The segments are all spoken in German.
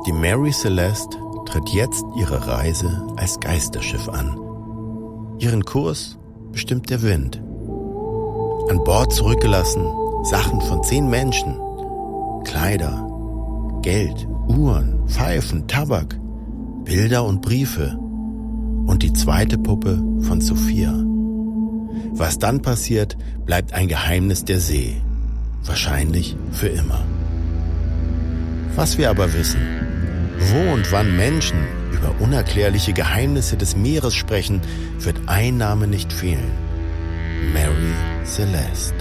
Die Mary Celeste tritt jetzt ihre Reise als Geisterschiff an. Ihren Kurs bestimmt der Wind. An Bord zurückgelassen Sachen von 10 Menschen. Kleider, Geld, Uhren, Pfeifen, Tabak, Bilder und Briefe. Und die zweite Puppe von Sophia. Was dann passiert, bleibt ein Geheimnis der See. Wahrscheinlich für immer. Was wir aber wissen, wo und wann Menschen über unerklärliche Geheimnisse des Meeres sprechen, wird ein Name nicht fehlen. Mary Celeste.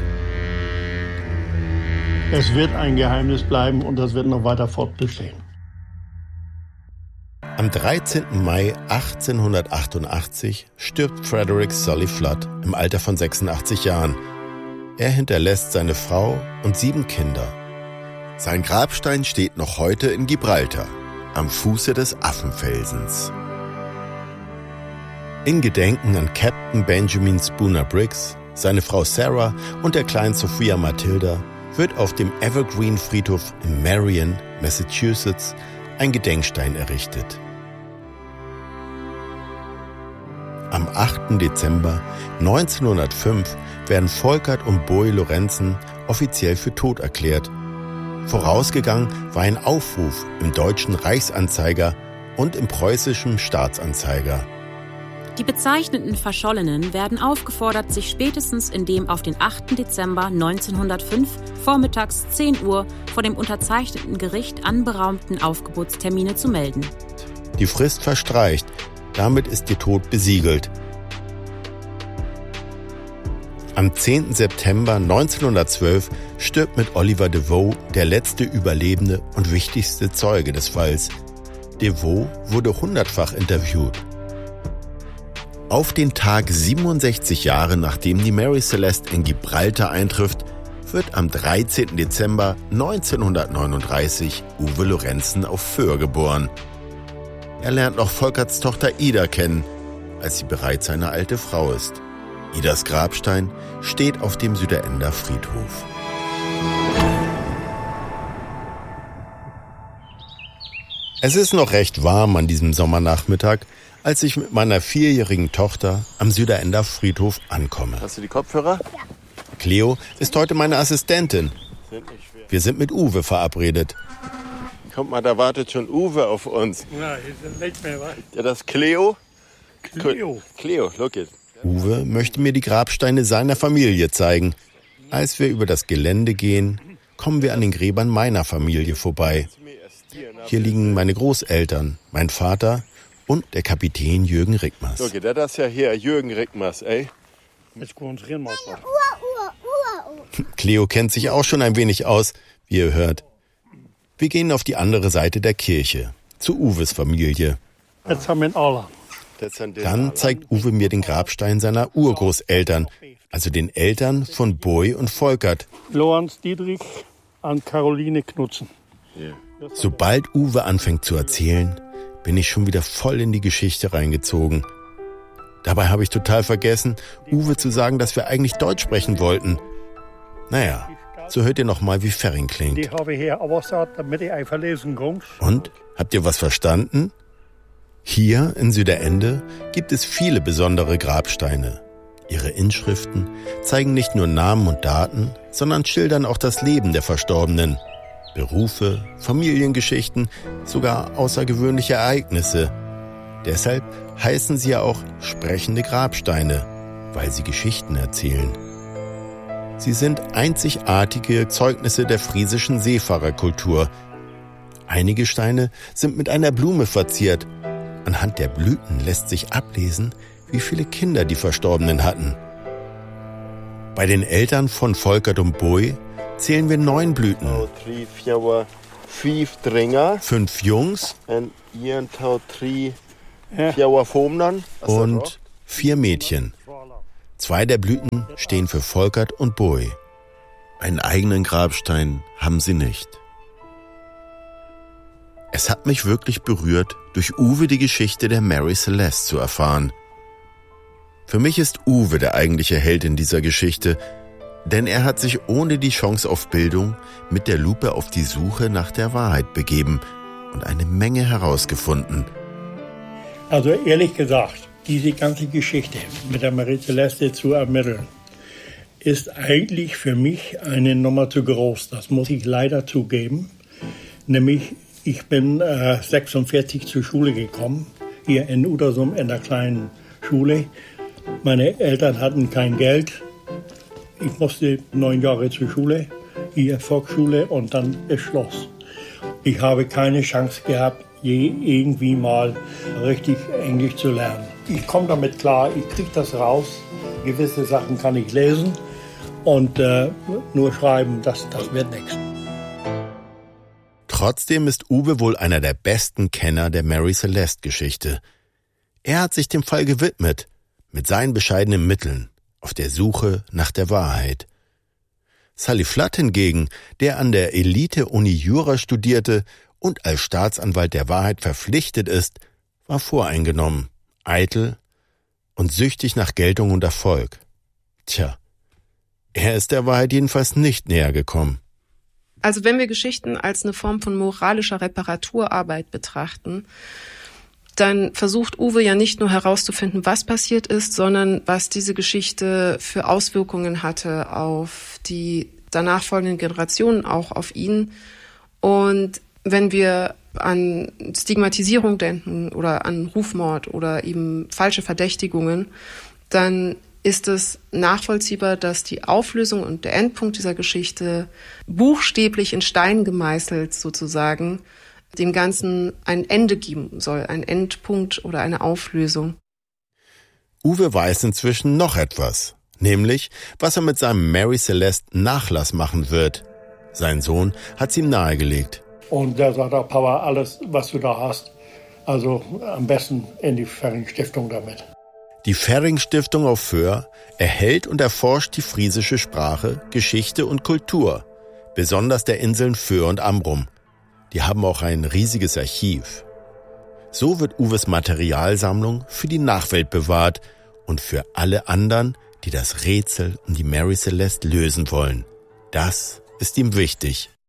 Es wird ein Geheimnis bleiben und das wird noch weiter fortbestehen. Am 13. Mai 1888 stirbt Frederick Solly Flood im Alter von 86 Jahren. Er hinterlässt seine Frau und 7 Kinder. Sein Grabstein steht noch heute in Gibraltar, am Fuße des Affenfelsens. In Gedenken an Captain Benjamin Spooner Briggs, seine Frau Sarah und der kleinen Sophia Matilda wird auf dem Evergreen Friedhof in Marion, Massachusetts, ein Gedenkstein errichtet. Am 8. Dezember 1905 werden Volkert und Boy Lorenzen offiziell für tot erklärt. Vorausgegangen war ein Aufruf im Deutschen Reichsanzeiger und im Preußischen Staatsanzeiger. Die bezeichneten Verschollenen werden aufgefordert, sich spätestens in dem auf den 8. Dezember 1905 vormittags 10 Uhr vor dem unterzeichneten Gericht anberaumten Aufgeburtstermine zu melden. Die Frist verstreicht, damit ist ihr Tod besiegelt. Am 10. September 1912 stirbt mit Oliver DeVoe der letzte Überlebende und wichtigste Zeuge des Falls. DeVoe wurde 100-fach interviewt. Auf den Tag 67 Jahre nachdem die Mary Celeste in Gibraltar eintrifft, wird am 13. Dezember 1939 Uwe Lorenzen auf Föhr geboren. Er lernt noch Volkerts Tochter Ida kennen, als sie bereits eine alte Frau ist. Idas Grabstein steht auf dem Süderender Friedhof. Es ist noch recht warm an diesem Sommernachmittag, als ich mit meiner 4-jährigen Tochter am Süderender Friedhof ankomme. Hast du die Kopfhörer? Ja. Cleo ist heute meine Assistentin. Wir sind mit Uwe verabredet. Kommt mal, da wartet schon Uwe auf uns. Ja, nicht mehr weit. Ja, das ist Cleo. Cleo, look it. Uwe möchte mir die Grabsteine seiner Familie zeigen. Als wir über das Gelände gehen, kommen wir an den Gräbern meiner Familie vorbei. Hier liegen meine Großeltern, mein Vater und der Kapitän Jürgen Rickmers. Look it, das ist ja hier Jürgen Rickmers, ey. Cleo kennt sich auch schon ein wenig aus, wie ihr hört. Wir gehen auf die andere Seite der Kirche, zu Uwes Familie. Dann zeigt Uwe mir den Grabstein seiner Urgroßeltern, also den Eltern von Boy und Volkert. Lorenz Dietrich und Caroline Knutzen. Sobald Uwe anfängt zu erzählen, bin ich schon wieder voll in die Geschichte reingezogen. Dabei habe ich total vergessen, Uwe zu sagen, dass wir eigentlich Deutsch sprechen wollten. Naja, so hört ihr noch mal, wie Ferring klingt. Die habe ich hier übersetzt, damit ich einfach lesen kann. Und? Habt ihr was verstanden? Hier in Süderende gibt es viele besondere Grabsteine. Ihre Inschriften zeigen nicht nur Namen und Daten, sondern schildern auch das Leben der Verstorbenen. Berufe, Familiengeschichten, sogar außergewöhnliche Ereignisse. Deshalb heißen sie ja auch sprechende Grabsteine, weil sie Geschichten erzählen. Sie sind einzigartige Zeugnisse der friesischen Seefahrerkultur. Einige Steine sind mit einer Blume verziert. Anhand der Blüten lässt sich ablesen, wie viele Kinder die Verstorbenen hatten. Bei den Eltern von Volkert und Boy zählen wir 9 Blüten. 5 Jungs und 4 Mädchen. 2 der Blüten stehen für Volkert und Boy. Einen eigenen Grabstein haben sie nicht. Es hat mich wirklich berührt, durch Uwe die Geschichte der Mary Celeste zu erfahren. Für mich ist Uwe der eigentliche Held in dieser Geschichte, denn er hat sich ohne die Chance auf Bildung mit der Lupe auf die Suche nach der Wahrheit begeben. und eine Menge herausgefunden. Also ehrlich gesagt, diese ganze Geschichte mit der Marie Celeste zu ermitteln, ist eigentlich für mich eine Nummer zu groß. Das muss ich leider zugeben. Nämlich, ich bin 46 zur Schule gekommen, hier in Udersum in der kleinen Schule. Meine Eltern hatten kein Geld. Ich musste 9 Jahre zur Schule, hier Volksschule, und dann ist Schluss. Ich habe keine Chance gehabt, je irgendwie mal richtig Englisch zu lernen. Ich komme damit klar, ich kriege das raus. Gewisse Sachen kann ich lesen und nur schreiben, das wird nichts. Trotzdem ist Uwe wohl einer der besten Kenner der Mary Celeste-Geschichte. Er hat sich dem Fall gewidmet, mit seinen bescheidenen Mitteln, auf der Suche nach der Wahrheit. Sally Flood hingegen, der an der Elite-Uni Jura studierte und als Staatsanwalt der Wahrheit verpflichtet ist, war voreingenommen, eitel und süchtig nach Geltung und Erfolg. Tja, er ist der Wahrheit jedenfalls nicht näher gekommen. Also wenn wir Geschichten als eine Form von moralischer Reparaturarbeit betrachten, dann versucht Uwe ja nicht nur herauszufinden, was passiert ist, sondern was diese Geschichte für Auswirkungen hatte auf die danach folgenden Generationen, auch auf ihn. Und wenn wir an Stigmatisierung denken oder an Rufmord oder eben falsche Verdächtigungen, dann ist es nachvollziehbar, dass die Auflösung und der Endpunkt dieser Geschichte buchstäblich in Stein gemeißelt sozusagen dem Ganzen ein Ende geben soll, ein Endpunkt oder eine Auflösung. Uwe weiß inzwischen noch etwas, nämlich, was er mit seinem Mary Celeste Nachlass machen wird. Sein Sohn hat's ihm nahegelegt. Und der sagt auch, Papa, alles, was du da hast, also am besten in die Fering-Stiftung damit. Die Fering-Stiftung auf Föhr erhält und erforscht die friesische Sprache, Geschichte und Kultur, besonders der Inseln Föhr und Amrum. Die haben auch ein riesiges Archiv. So wird Uwes Materialsammlung für die Nachwelt bewahrt und für alle anderen, die das Rätsel um die Mary Celeste lösen wollen. Das ist ihm wichtig.